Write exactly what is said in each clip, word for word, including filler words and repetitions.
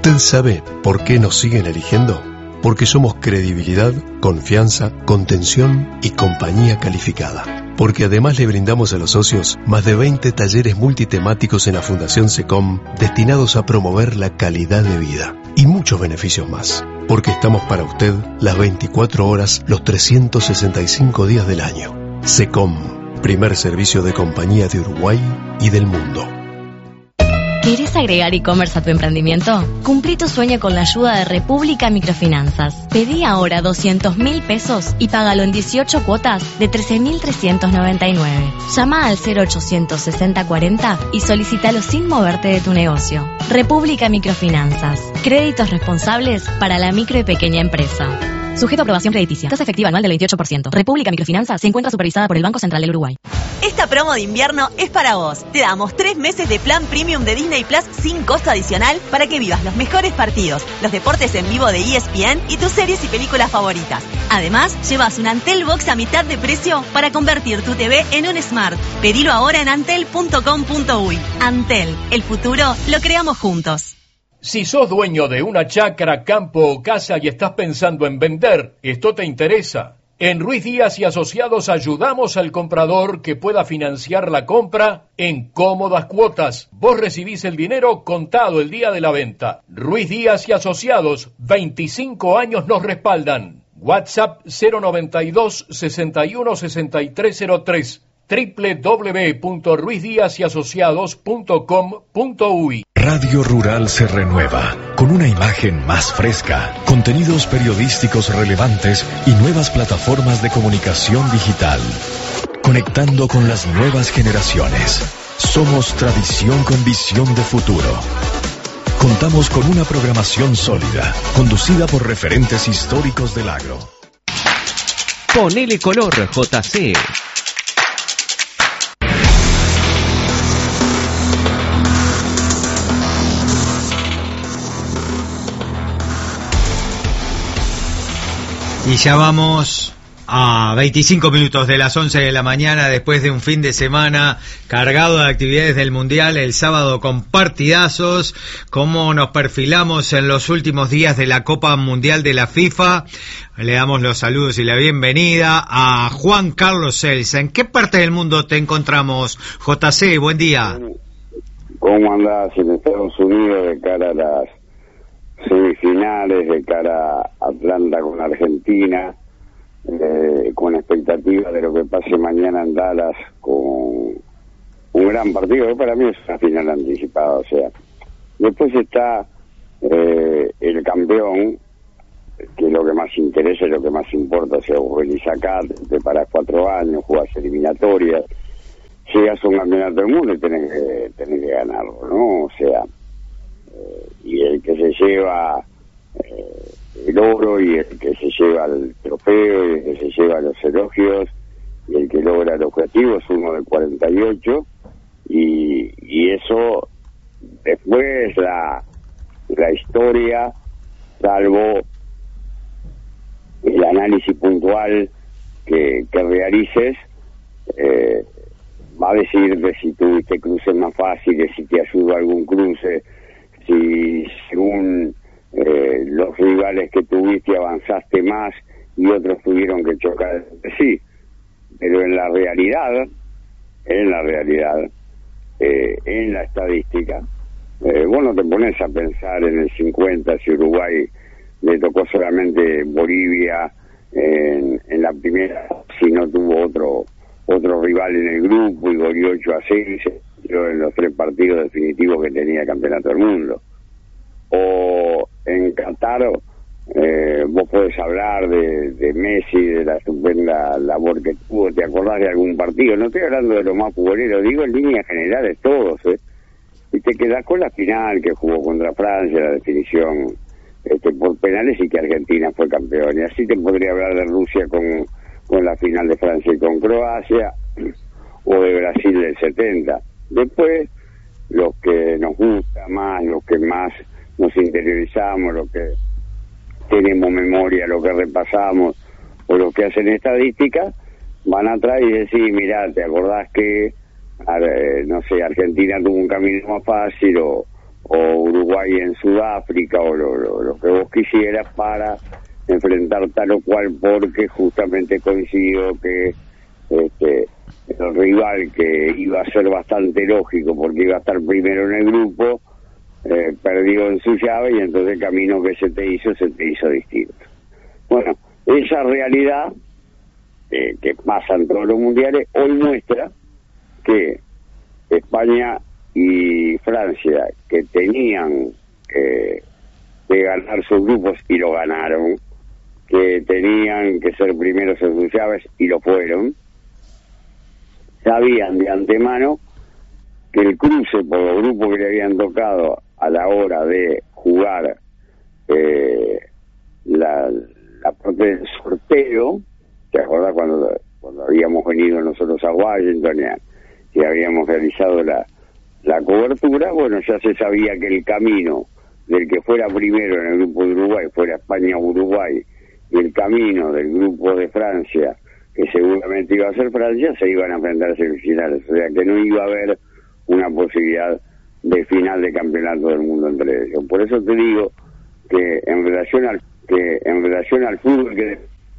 ¿Usted sabe por qué nos siguen eligiendo? Porque somos credibilidad, confianza, contención y compañía calificada. Porque además le brindamos a los socios más de veinte talleres multitemáticos en la Fundación SECOM destinados a promover la calidad de vida y muchos beneficios más. Porque estamos para usted las veinticuatro horas, los trescientos sesenta y cinco días del año. SECOM, primer servicio de compañía de Uruguay y del mundo. ¿Querés agregar e-commerce a tu emprendimiento? Cumplí tu sueño con la ayuda de República Microfinanzas. Pedí ahora doscientos mil pesos y págalo en dieciocho cuotas de trece mil trescientos noventa y nueve. Llama al cero ochocientos sesenta cuarenta y solicítalo sin moverte de tu negocio. República Microfinanzas. Créditos responsables para la micro y pequeña empresa. Sujeto a aprobación crediticia. Tasa efectiva anual del veintiocho por ciento. República Microfinanzas se encuentra supervisada por el Banco Central del Uruguay. Esta promo de invierno es para vos. Te damos tres meses de plan premium de Disney Plus sin costo adicional para que vivas los mejores partidos, los deportes en vivo de E S P N y tus series y películas favoritas. Además, llevas un Antel Box a mitad de precio para convertir tu T V en un Smart. Pedilo ahora en antel punto com punto uy. Antel, el futuro lo creamos juntos. Si sos dueño de una chacra, campo o casa y estás pensando en vender, esto te interesa. En Ruiz Díaz y Asociados ayudamos al comprador que pueda financiar la compra en cómodas cuotas. Vos recibís el dinero contado el día de la venta. Ruiz Díaz y Asociados, veinticinco años nos respaldan. WhatsApp cero noventa y dos, sesenta y uno, sesenta y tres cero tres. doble u doble u doble u punto ruiz díaz y asociados punto com punto uy. Radio Rural se renueva con una imagen más fresca, contenidos periodísticos relevantes y nuevas plataformas de comunicación digital. Conectando con las nuevas generaciones. Somos tradición con visión de futuro. Contamos con una programación sólida, conducida por referentes históricos del agro. Ponele color, J C. Y ya vamos a veinticinco minutos de las once de la mañana, después de un fin de semana cargado de actividades del Mundial, el sábado con partidazos. Cómo nos perfilamos en los últimos días de la Copa Mundial de la FIFA. Le damos los saludos y la bienvenida a Juan Carlos Celsa. ¿En qué parte del mundo te encontramos, J C? Buen día. ¿Cómo andás en Estados Unidos de cara a las semifinales, de cara a Atlanta con Argentina, eh, con expectativa de lo que pase mañana en Dallas, con un gran partido que para mí es una final anticipada? O sea, después está eh, el campeón, que es lo que más interesa y lo que más importa. O sea, vos venís acá, te preparás cuatro años, jugás eliminatorias, llegas a un campeonato del mundo y tenés que, tenés que ganarlo, ¿no? O sea, Eh, y el que se lleva eh, el oro, y el que se lleva el trofeo, y el que se lleva los elogios, y el que logra el objetivo es uno de cuarenta y ocho, y, y eso después la, la historia, salvo el análisis puntual que, que realices, eh, va a decirte si tuviste cruces más fáciles, si te ayudó algún cruce, si según eh, los rivales que tuviste avanzaste más y otros tuvieron que chocar. Sí, pero en la realidad, en la realidad, eh, en la estadística, eh, vos no te pones a pensar en el cincuenta si Uruguay le tocó solamente Bolivia en, en la primera, si no tuvo otro otro rival en el grupo y goleó ocho a seis en los tres partidos definitivos que tenía el Campeonato del Mundo. O en Qatar, eh, vos podés hablar de, de Messi, de la estupenda labor que tuvo, te acordás de algún partido. No estoy hablando de lo más futbolero, digo en líneas generales todos, ¿eh? Y te quedás con la final que jugó contra Francia, la definición este, por penales, y que Argentina fue campeón. Y así te podría hablar de Rusia con, con la final de Francia y con Croacia, o de Brasil del setenta. Después, los que nos gusta más, los que más nos interiorizamos, los que tenemos memoria, los que repasamos, o los que hacen estadísticas, van atrás y decir, mirá, ¿te acordás que, no sé, Argentina tuvo un camino más fácil, o, o Uruguay Uruguay en Sudáfrica o lo, lo, lo que vos quisieras para enfrentar tal o cual, porque justamente coincidió que este, el rival, que iba a ser bastante lógico porque iba a estar primero en el grupo, eh, perdió en su llave, y entonces el camino que se te hizo se te hizo distinto. Bueno, esa realidad eh, que pasa en todos los mundiales hoy muestra que España y Francia, que tenían eh, que ganar sus grupos y lo ganaron, que tenían que ser primeros en sus llaves y lo fueron, sabían de antemano que el cruce por los grupos que le habían tocado a la hora de jugar eh, la, la parte del sorteo, ¿te acordás cuando, cuando habíamos venido nosotros a Washington y, y habíamos realizado la, la cobertura? Bueno, ya se sabía que el camino del que fuera primero en el grupo de Uruguay, fuera España o Uruguay, y el camino del grupo de Francia, que seguramente iba a ser Francia, se iban a enfrentar a semifinales, o sea que no iba a haber una posibilidad de final de campeonato del mundo entre ellos. Por eso te digo que en relación al que en relación al fútbol, que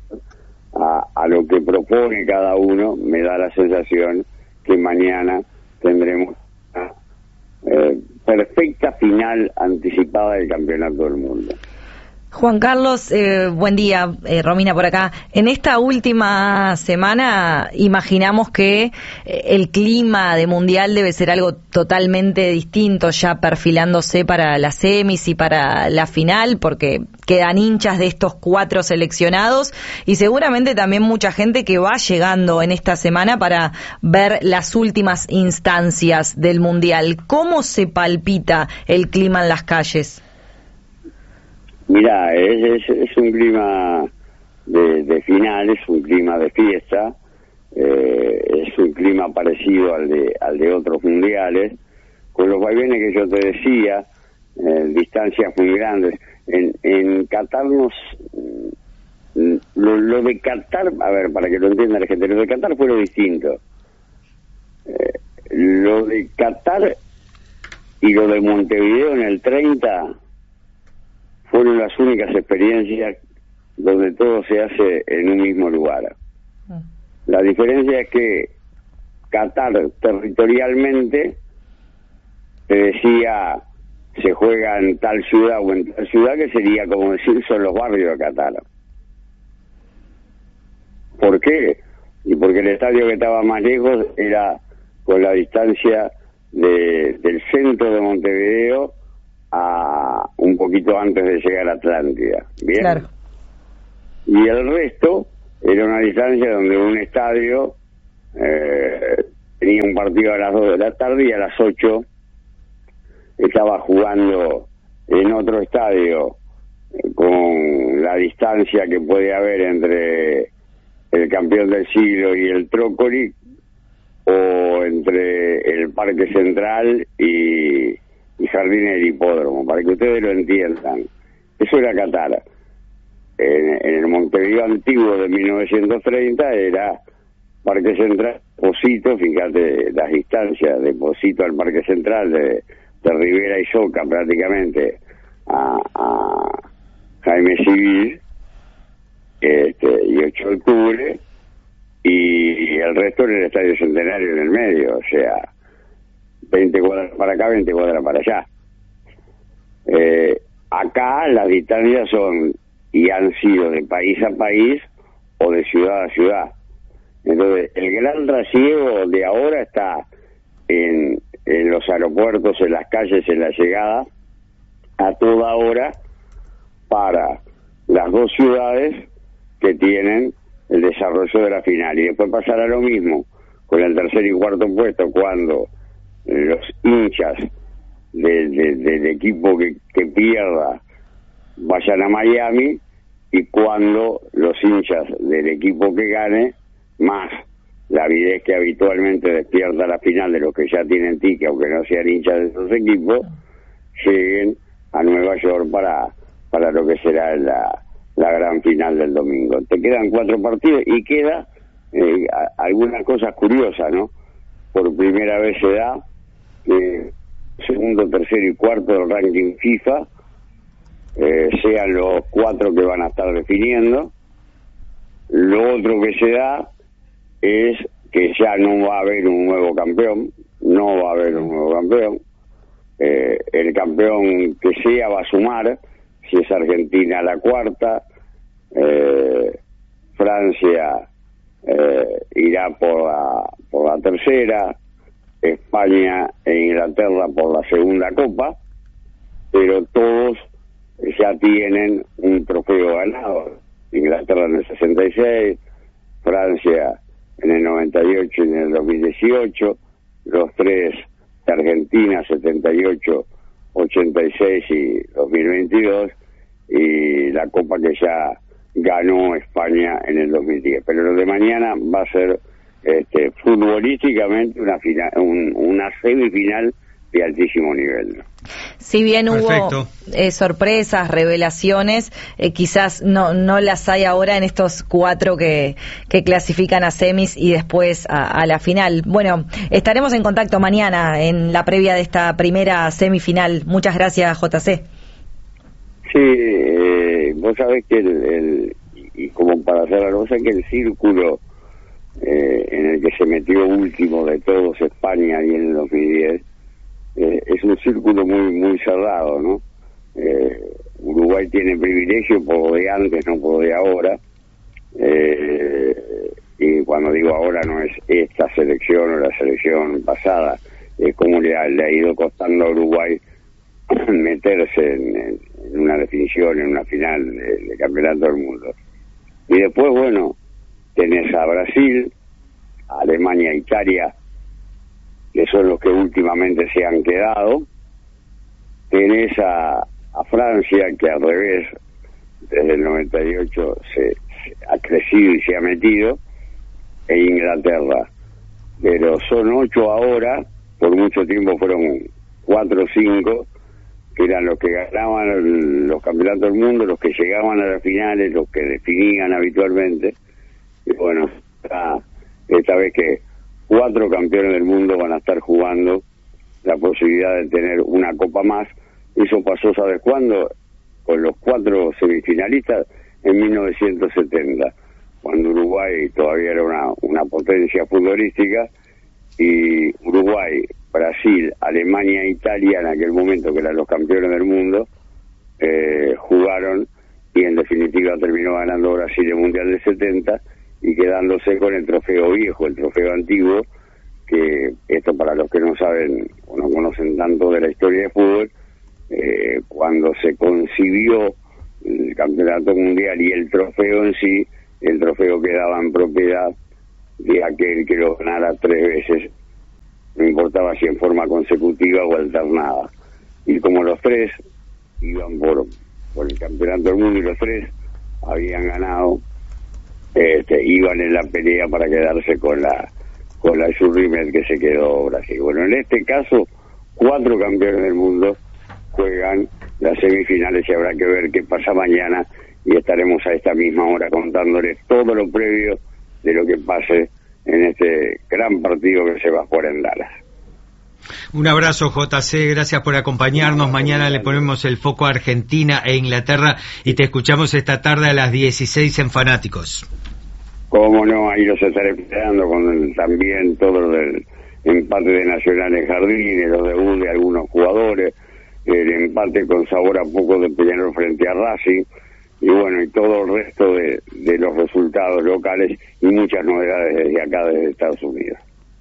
a, a lo que propone cada uno, me da la sensación que mañana tendremos una eh, perfecta final anticipada del campeonato del mundo. Juan Carlos, eh, buen día, eh, Romina por acá. En esta última semana imaginamos que eh, el clima de Mundial debe ser algo totalmente distinto, ya perfilándose para las semis y para la final, porque quedan hinchas de estos cuatro seleccionados y seguramente también mucha gente que va llegando en esta semana para ver las últimas instancias del Mundial. ¿Cómo se palpita el clima en las calles? Mirá, es, es, es un clima de, de final, es un clima de fiesta, eh, es un clima parecido al de al de otros mundiales, con los vaivenes que yo te decía, eh, distancias muy grandes. En, en Qatar nos... Lo, lo de Qatar, a ver, para que lo entienda la gente, lo de Qatar fue lo distinto. Eh, lo de Qatar y lo de Montevideo en el treinta... fueron las únicas experiencias donde todo se hace en un mismo lugar. La diferencia es que Qatar territorialmente te decía se juega en tal ciudad o en tal ciudad, que sería como decir son los barrios de Qatar. ¿Por qué? Y porque el estadio que estaba más lejos era con la distancia de, del centro de Montevideo a un poquito antes de llegar a Atlántida, ¿bien? Claro. Y el resto era una distancia donde un estadio eh, tenía un partido a las dos de la tarde y a las ocho estaba jugando en otro estadio, eh, con la distancia que puede haber entre el campeón del siglo y el Trócoli, o entre el Parque Central y y Jardines del Hipódromo, para que ustedes lo entiendan. Eso era Qatar. En, en el Montevideo antiguo de mil novecientos treinta era Parque Central, Posito, fíjate las distancias de Posito al Parque Central, de, de Rivera y Soca prácticamente a, a Jaime Civil, este, y ocho de octubre, y el resto en el Estadio Centenario en el medio, o sea, veinte cuadras para acá, veinte cuadras para allá. Eh, acá las distancias son y han sido de país a país o de ciudad a ciudad. Entonces, el gran trasiego de ahora está en, en los aeropuertos, en las calles, en la llegada, a toda hora, para las dos ciudades que tienen el desarrollo de la final. Y después pasará lo mismo con el tercer y cuarto puesto, cuando los hinchas de, de, del equipo que, que pierda vayan a Miami, y cuando los hinchas del equipo que gane, más la avidez que habitualmente despierta la final de los que ya tienen ticket, aunque no sean hinchas de esos equipos, lleguen a Nueva York para para lo que será la, la gran final del domingo. Te quedan cuatro partidos y queda eh, a, algunas cosas curiosas, ¿no? Por primera vez se da que segundo, tercero y cuarto del ranking FIFA eh, sean los cuatro que van a estar definiendo. Lo otro que se da es que ya no va a haber un nuevo campeón, no va a haber un nuevo campeón. Eh, el campeón que sea va a sumar, si es Argentina la cuarta, eh, Francia eh, irá por la, por la tercera, España e Inglaterra por la segunda copa, pero todos ya tienen un trofeo ganado. Inglaterra en el sesenta y seis, Francia en el noventa y ocho y en el dos mil dieciocho, los tres de Argentina, setenta y ocho, ochenta y seis y dos mil veintidós, y la copa que ya ganó España en el dos mil diez. Pero lo de mañana va a ser este, futbolísticamente una final, un, una semifinal de altísimo nivel. Si bien Perfecto. hubo eh, sorpresas, revelaciones, eh, quizás no no las hay ahora en estos cuatro que, que clasifican a semis y después a, a la final. Bueno, estaremos en contacto mañana en la previa de esta primera semifinal. Muchas gracias, J C. Sí, eh, vos sabés que el, el y como para hacer la cosa, que el círculo eh, en el que se metió último de todos España y en el dos mil diez, Eh, es un círculo muy muy cerrado, ¿no? Eh, Uruguay tiene privilegio por lo de antes, no por lo de ahora. Eh, y cuando digo ahora no es esta selección o la selección pasada, es como le ha, le ha ido costando a Uruguay meterse en, en una definición, en una final de, de campeonato del mundo. Y después, bueno, tenés a Brasil, a Alemania, Italia, que son los que últimamente se han quedado. Tenés a, a Francia, que al revés, desde el noventa y ocho se, se ha crecido y se ha metido, e Inglaterra. Pero son ocho ahora, por mucho tiempo fueron cuatro o cinco, que eran los que ganaban los campeonatos del mundo, los que llegaban a las finales, los que definían habitualmente. Y bueno, esta, esta vez que cuatro campeones del mundo van a estar jugando la posibilidad de tener una copa más. Eso pasó, ¿sabes cuándo? Con los cuatro semifinalistas en mil novecientos setenta, cuando Uruguay todavía era una, una potencia futbolística, y Uruguay, Brasil, Alemania e Italia, en aquel momento que eran los campeones del mundo, eh, jugaron, y en definitiva terminó ganando Brasil el Mundial del setenta, y quedándose con el trofeo viejo, el trofeo antiguo, que esto para los que no saben o no conocen tanto de la historia de fútbol, eh, cuando se concibió el campeonato mundial y el trofeo en sí, el trofeo quedaba en propiedad de aquel que lo ganara tres veces, no importaba si en forma consecutiva o alternada. Y como los tres iban por, por el campeonato del mundo y los tres habían ganado, Este, iban en la pelea para quedarse con la con la Surrimet que se quedó Brasil. Bueno, en este caso, cuatro campeones del mundo juegan las semifinales y habrá que ver qué pasa mañana, y estaremos a esta misma hora contándoles todo lo previo de lo que pase en este gran partido que se va a jugar en Dallas. Un abrazo, J C, gracias por acompañarnos. Mañana le ponemos el foco a Argentina e Inglaterra y te escuchamos esta tarde a las dieciséis en Fanáticos. Cómo no, ahí los estaré esperando con el, también todo lo del empate de Nacional en Jardines, los debuts de algunos jugadores, el empate con sabor a poco de Peñarol frente a Racing, y bueno, y todo el resto de, de los resultados locales y muchas novedades desde acá, desde Estados Unidos.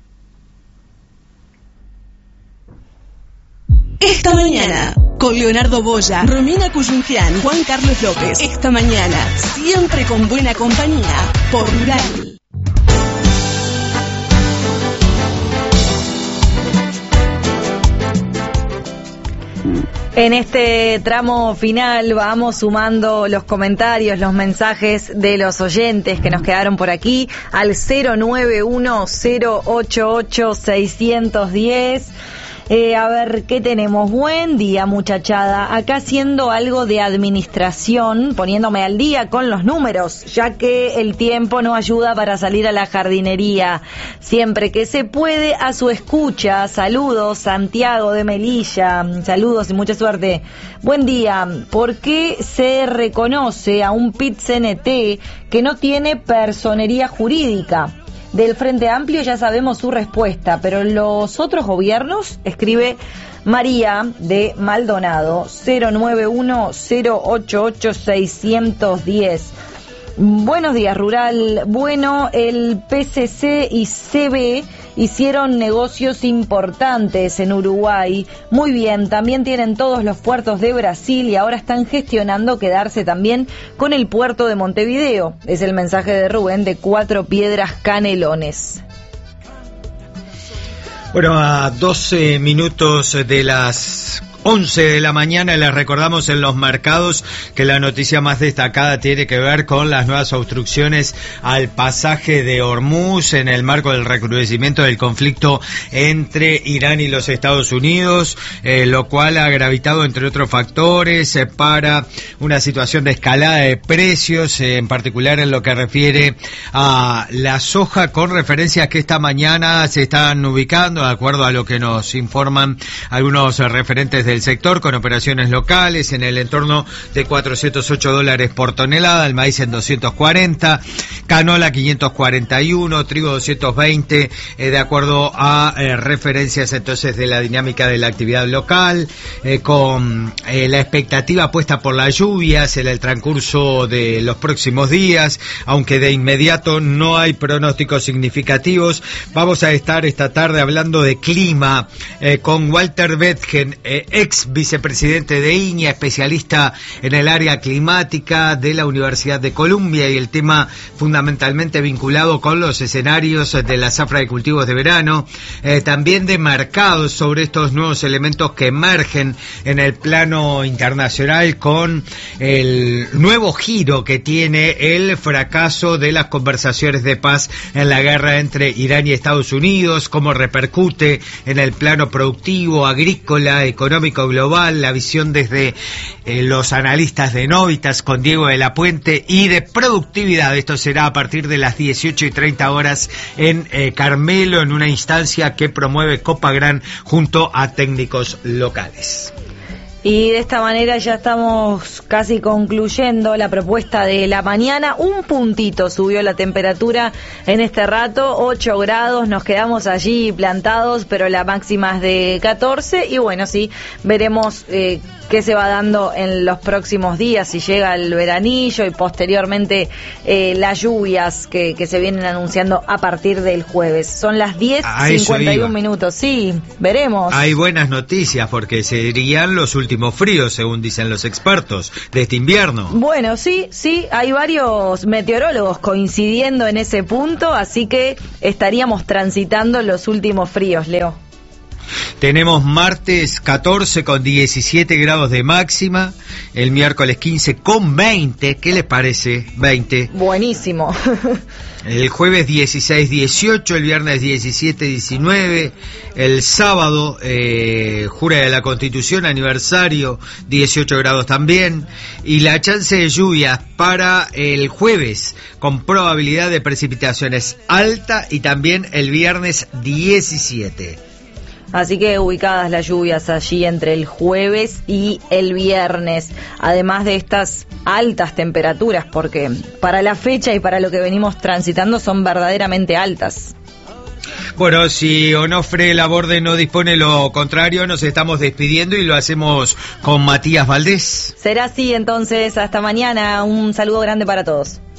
Esta mañana, con Leonardo Boya, Romina Cuyungian, Juan Carlos López. Esta mañana, siempre con buena compañía, por Rural. En este tramo final vamos sumando los comentarios, los mensajes de los oyentes que nos quedaron por aquí al cero nueve uno cero ocho ocho seis uno cero. Eh, a ver, ¿qué tenemos? Buen día, muchachada. Acá haciendo algo de administración, poniéndome al día con los números, ya que el tiempo no ayuda para salir a la jardinería. Siempre que se puede, a su escucha. Saludos, Santiago de Melilla. Saludos y mucha suerte. Buen día. ¿Por qué se reconoce a un P I T C N T que no tiene personería jurídica? Del Frente Amplio ya sabemos su respuesta, pero los otros gobiernos, escribe María de Maldonado, cero nueve uno cero ocho ocho seis uno cero. Buenos días, Rural. Bueno, el P C C y C B hicieron negocios importantes en Uruguay. Muy bien, también tienen todos los puertos de Brasil y ahora están gestionando quedarse también con el puerto de Montevideo. Es el mensaje de Rubén de Cuatro Piedras, Canelones. Bueno, a doce minutos de las once de la mañana les recordamos en los mercados que la noticia más destacada tiene que ver con las nuevas obstrucciones al pasaje de Hormuz en el marco del recrudecimiento del conflicto entre Irán y los Estados Unidos, eh, lo cual ha gravitado, entre otros factores, eh, para una situación de escalada de precios, eh, en particular en lo que refiere a la soja, con referencias que esta mañana se están ubicando, de acuerdo a lo que nos informan algunos eh, referentes de el sector, con operaciones locales en el entorno de cuatrocientos ocho dólares por tonelada, el maíz en doscientos cuarenta, canola quinientos cuarenta y uno, trigo doscientos veinte, eh, de acuerdo a eh, referencias entonces de la dinámica de la actividad local, eh, con eh, la expectativa puesta por las lluvias en el transcurso de los próximos días, aunque de inmediato no hay pronósticos significativos. Vamos a estar esta tarde hablando de clima eh, con Walter Betgen, eh, ex vicepresidente de I N E A, especialista en el área climática de la Universidad de Columbia, y el tema fundamentalmente vinculado con los escenarios de la zafra de cultivos de verano, eh, también de mercados sobre estos nuevos elementos que emergen en el plano internacional con el nuevo giro que tiene el fracaso de las conversaciones de paz en la guerra entre Irán y Estados Unidos, cómo repercute en el plano productivo, agrícola, económico global, la visión desde eh, los analistas de Novitas con Diego de la Puente, y de productividad. Esto será a partir de las dieciocho y treinta horas en eh, Carmelo, en una instancia que promueve Copagran junto a técnicos locales. Y de esta manera ya estamos casi concluyendo la propuesta de la mañana. Un puntito subió la temperatura en este rato, ocho grados, nos quedamos allí plantados, pero la máxima es de catorce. Y bueno, sí, veremos eh, qué se va dando en los próximos días, si llega el veranillo y posteriormente eh, las lluvias que, que se vienen anunciando a partir del jueves. Son las diez cincuenta y uno minutos, sí, veremos. Hay buenas noticias porque serían los últimos fríos, según dicen los expertos, de este invierno. Bueno, sí, sí, hay varios meteorólogos coincidiendo en ese punto, así que estaríamos transitando los últimos fríos, Leo. Tenemos martes catorce con diecisiete grados de máxima, el miércoles quince con veinte, ¿qué les parece? veinte. Buenísimo. El jueves dieciséis dieciocho, el viernes diecisiete diecinueve, el sábado, eh, Jura de la Constitución, aniversario, dieciocho grados también, y la chance de lluvias para el jueves, con probabilidad de precipitaciones alta, y también el viernes diecisiete. Así que ubicadas las lluvias allí entre el jueves y el viernes, además de estas altas temperaturas, porque para la fecha y para lo que venimos transitando son verdaderamente altas. Bueno, si Onofre Laborde no dispone lo contrario, nos estamos despidiendo y lo hacemos con Matías Valdés. Será así entonces, hasta mañana, un saludo grande para todos.